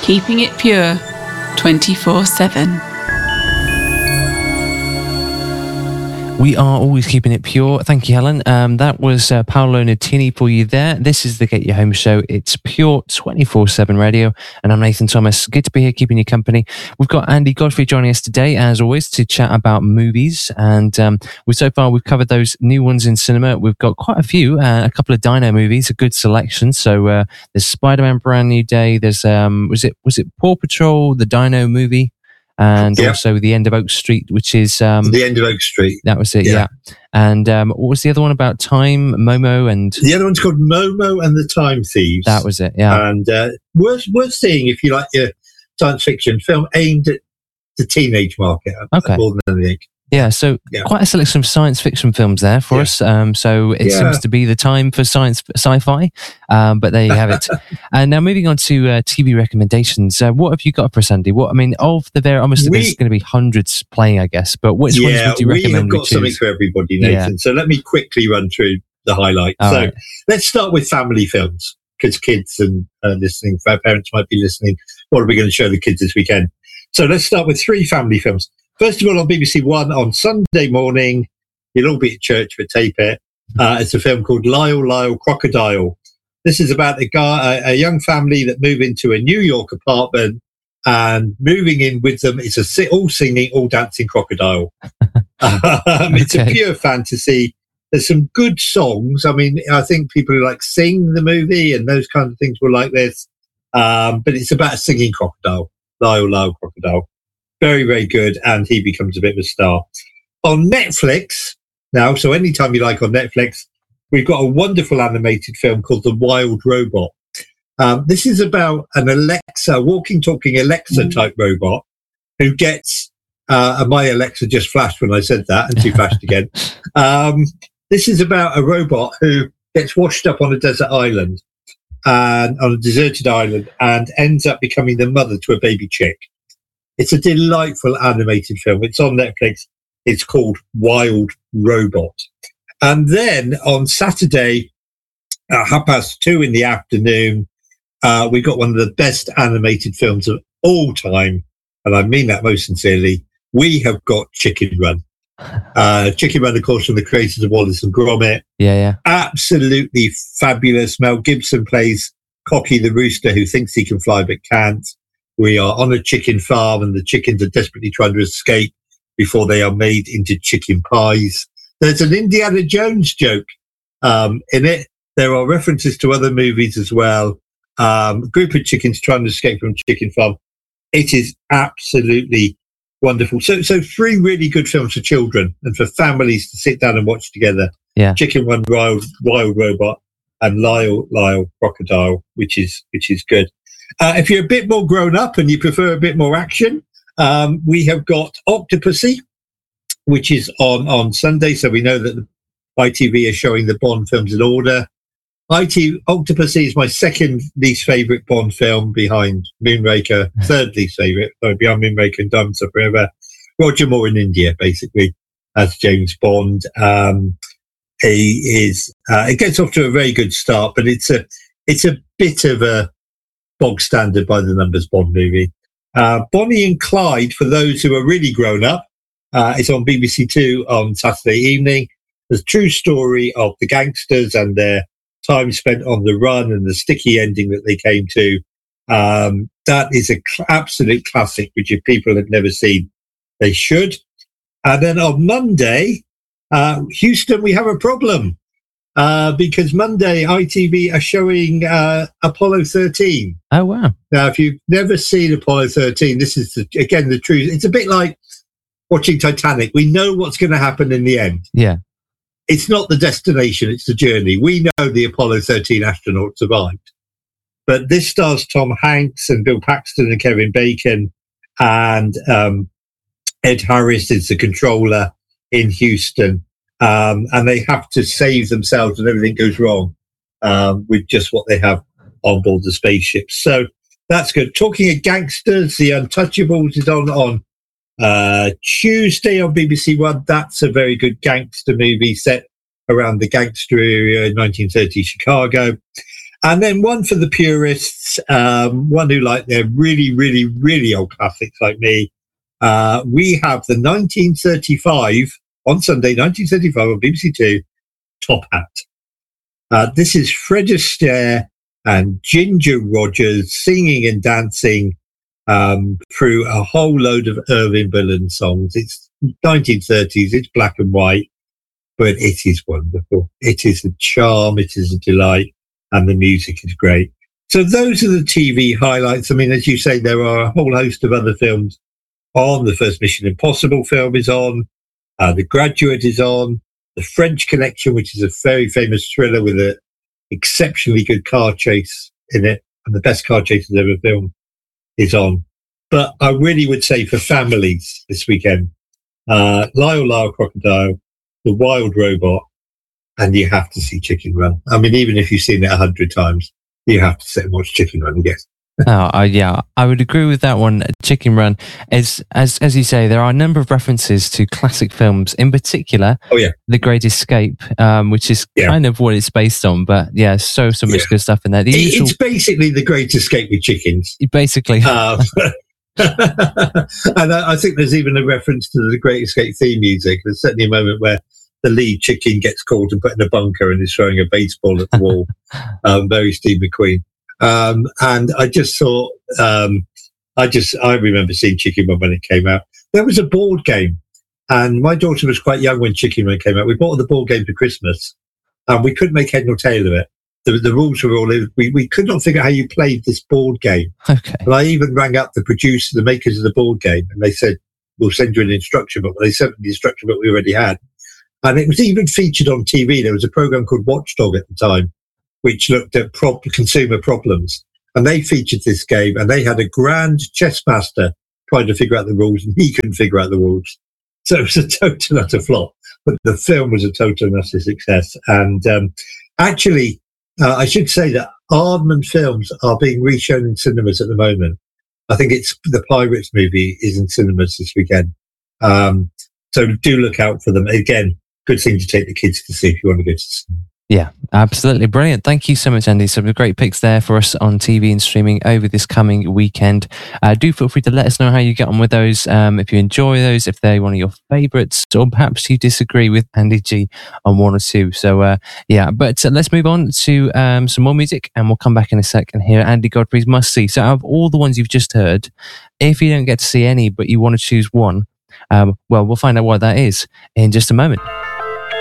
Keeping it pure 24/7. We are always keeping it pure. Thank you, Helen. That was Paolo Nutini for you there. This is the Get You Home show. It's pure 24/7 radio. And I'm Nathan Thomas. Good to be here keeping you company. We've got Andy Godfrey joining us today, as always, to chat about movies. And so far, we've covered those new ones in cinema. We've got quite a few, a couple of Dino movies, a good selection. So there's Spider-Man Brand New Day. There's, was it Paw Patrol, the Dino movie? And also The End of Oak Street, which is... The End of Oak Street. That was it, yeah. And what was the other one about time? Momo and... The other one's called Momo and the Time Thieves. That was it, yeah. And worth seeing if you like your science fiction film aimed at the teenage market. More than anything. Yeah, so quite a selection of science fiction films there for us. So it seems to be the time for sci-fi, but there you have it. And now moving on to TV recommendations. What have you got for us, Andy? Of the obviously there's going to be hundreds playing, I guess, but which ones would you recommend? We have got something for everybody, Nathan. Yeah. So let me quickly run through the highlights. Right. Let's start with family films, because kids and listening, parents might be listening. What are we going to show the kids this weekend? So let's start with 3 family films. First of all, on BBC One on Sunday morning, you'll all be at church for tape it. It's a film called Lyle Crocodile. This is about a young family that move into a New York apartment, and moving in with them is all singing, all dancing crocodile. It's a pure fantasy. There's some good songs. I think people who like Sing the movie and those kind of things will like this. But it's about a singing crocodile, Lyle Crocodile. Very, very good, and he becomes a bit of a star. On Netflix now, so anytime you like on Netflix, we've got a wonderful animated film called The Wild Robot. This is about an Alexa, walking, talking Alexa type robot who gets, my Alexa just flashed when I said that, and she flashed again. This is about a robot who gets washed up on a desert island, on a deserted island, and ends up becoming the mother to a baby chick. It's a delightful animated film. It's on Netflix. It's called Wild Robot. And then on Saturday, at 2:30 in the afternoon, we got one of the best animated films of all time. And I mean that most sincerely. We have got Chicken Run. Chicken Run, of course, from the creators of Wallace and Gromit. Yeah. Absolutely fabulous. Mel Gibson plays Cocky the rooster who thinks he can fly but can't. We are on a chicken farm, and the chickens are desperately trying to escape before they are made into chicken pies. There's an Indiana Jones joke in it. There are references to other movies as well. A group of chickens trying to escape from a chicken farm. It is absolutely wonderful. So 3 really good films for children and for families to sit down and watch together. Yeah. Chicken Run, Wild Robot, and Lyle Crocodile, which is good. If you're a bit more grown up and you prefer a bit more action, we have got Octopussy, which is on Sunday. So we know that the ITV are showing the Bond films in order. Octopussy is my second least favourite Bond film behind Moonraker, third least favourite, behind Moonraker and Diamonds Are Forever. Roger Moore in India, basically, as James Bond. It gets off to a very good start, but it's a bit of a bog standard by the numbers Bond movie. Bonnie and Clyde, for those who are really grown up, is on BBC Two on Saturday evening. The true story of the gangsters and their time spent on the run and the sticky ending that they came to. That is an absolute classic, which if people have never seen, they should. And then on Monday, Houston, we have a problem. Because Monday, ITV are showing Apollo 13. Oh, wow. Now, if you've never seen Apollo 13, this is, again, the truth. It's a bit like watching Titanic. We know what's going to happen in the end. Yeah. It's not the destination, it's the journey. We know the Apollo 13 astronauts survived. But this stars Tom Hanks and Bill Paxton and Kevin Bacon. And Ed Harris is the controller in Houston. And they have to save themselves and everything goes wrong with just what they have on board the spaceship. So that's good. Talking of gangsters, The Untouchables is on Tuesday on BBC One. That's a very good gangster movie set around the gangster area in 1930 Chicago. And then one for the purists, one who like their really, really, really old classics like me. We have the 1935, on Sunday, 1935 on BBC Two, Top Hat. This is Fred Astaire and Ginger Rogers singing and dancing through a whole load of Irving Berlin songs. It's 1930s, it's black and white, but it is wonderful. It is a charm, it is a delight, and the music is great. So those are the TV highlights. I mean, as you say, there are a whole host of other films on. The first Mission Impossible film is on. The Graduate is on. The French Connection, which is a very famous thriller with an exceptionally good car chase in it, and the best car chases ever filmed, is on. But I really would say for families this weekend, Lyle Crocodile, The Wild Robot, and you have to see Chicken Run. I mean, even if you've seen it 100 times, you have to sit and watch Chicken Run again. Yeah, I would agree with that one. Chicken Run is, as you say, there are a number of references to classic films, in particular, The Great Escape, which is kind of what it's based on. But yeah, so much good stuff in there. It's basically The Great Escape with chickens. Basically. And I think there's even a reference to the Great Escape theme music. There's certainly a moment where the lead chicken gets caught and put in a bunker and is throwing a baseball at the wall. Very Steve McQueen. And I just thought, I remember seeing Chicken Run when it came out. There was a board game, and my daughter was quite young when Chicken Run came out. We bought the board game for Christmas, and we couldn't make head nor tail of it. The rules were all in. We could not figure out how you played this board game. Okay. And I even rang up the makers of the board game, and they said, we'll send you an instruction book. They sent me the instruction book we already had. And it was even featured on TV. There was a program called Watchdog at the time, which looked at consumer problems. And they featured this game, and they had a grand chess master trying to figure out the rules, and he couldn't figure out the rules. So it was a total utter flop. But the film was a total and utter success. And actually, I should say that Aardman films are being reshown in cinemas at the moment. I think it's the Pirates movie is in cinemas this weekend. So do look out for them. Again, good thing to take the kids to see if you want to go to cinema. Yeah, absolutely brilliant. Thank you so much, Andy. Some great picks there for us on TV and streaming over this coming weekend. Do feel free to let us know how you get on with those, if you enjoy those, if they're one of your favourites, or perhaps you disagree with Andy G on one or two. So, but let's move on to some more music, and we'll come back in a sec and hear Andy Godfrey's Must See. So out of all the ones you've just heard, if you don't get to see any, but you want to choose one, we'll find out what that is in just a moment.